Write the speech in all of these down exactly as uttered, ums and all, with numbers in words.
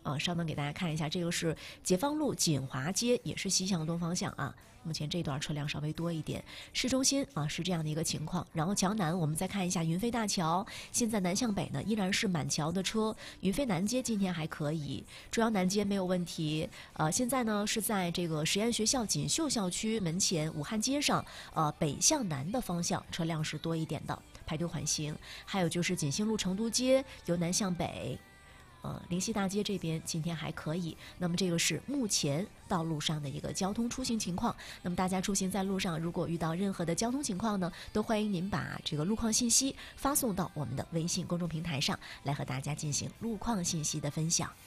啊，稍等给大家看一下，这个是解放路锦华街，也是西向东方向啊。目前这段车辆稍微多一点，市中心啊是这样的一个情况。然后桥南，我们再看一下云飞大桥，现在南向北呢依然是满桥的车。云飞南街今天还可以，中央南街没有问题。呃，现在呢是在这个实验学校锦绣校区门前武汉街上，呃北向南的方向车辆是多一点的，排队缓行。还有就是锦兴路成都街由南向北。呃，灵溪大街这边今天还可以，那么这个是目前道路上的一个交通出行情况。那么大家出行在路上，如果遇到任何的交通情况呢，都欢迎您把这个路况信息发送到我们的微信公众平台上，来和大家进行路况信息的分享。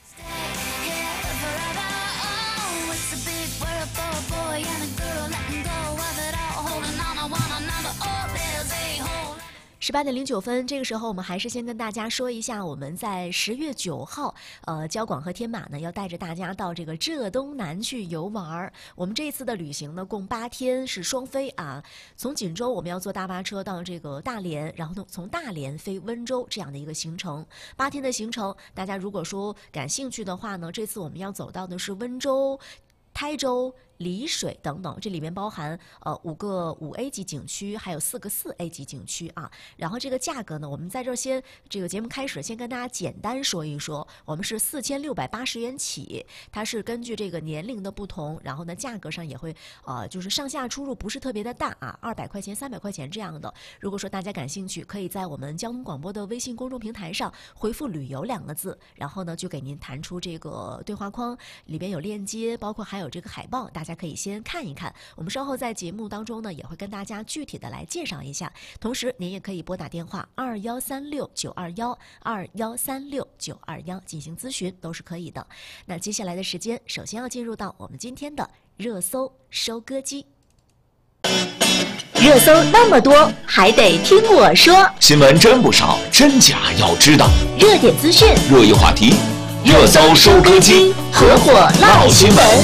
十八点零九分，这个时候我们还是先跟大家说一下，我们在十月九号，呃，交广和天马呢要带着大家到这个浙东南去游玩。我们这一次的旅行呢，共八天，是双飞啊。从锦州我们要坐大巴车到这个大连，然后呢从大连飞温州这样的一个行程。八天的行程，大家如果说感兴趣的话呢，这次我们要走到的是温州、台州、丽水等等，这里面包含呃五个五 A 级景区，还有四个四 A 级景区啊。然后这个价格呢，我们在这儿先这个节目开始先跟大家简单说一说，我们是四千六百八十元起，它是根据这个年龄的不同，然后呢价格上也会呃就是上下出入不是特别的大啊，二百块钱、三百块钱这样的。如果说大家感兴趣，可以在我们交通广播的微信公众平台上回复“旅游”两个字，然后呢就给您弹出这个对话框，里边有链接，包括还有这个海报，大家可以先看一看。我们稍后在节目当中呢，也会跟大家具体的来介绍一下。同时，您也可以拨打电话二幺三六九二幺二幺三六九二幺进行咨询，都是可以的。那接下来的时间，首先要进入到我们今天的热搜收割机。 热搜那么多，还得听我说。 新闻真不少，真假要知道。 热点资讯， 热议话题，热搜收割机，合伙唠新闻。